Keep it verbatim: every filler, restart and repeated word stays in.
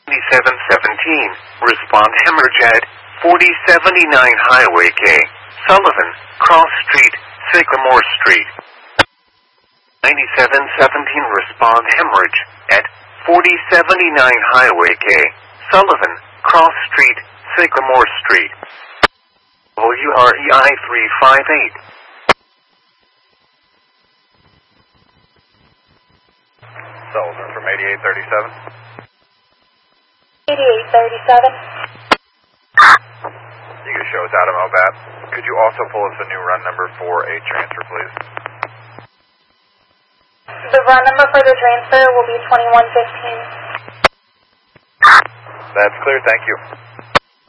ninety-seven seventeen, respond hemorrhage at forty seventy-nine Highway K, Sullivan, Cross Street, Sycamore Street. ninety-seven seventeen, respond hemorrhage at forty seventy-nine Highway K, Sullivan, Cross Street, Sycamore Street. W R E I three five eight. Sullivan from eighty-eight thirty-seven. eighty-eight thirty-seven. You can show us Adam Obat. Could you also pull us a new run number for a transfer, please? The run number for the transfer will be twenty-one fifteen. That's clear, thank you.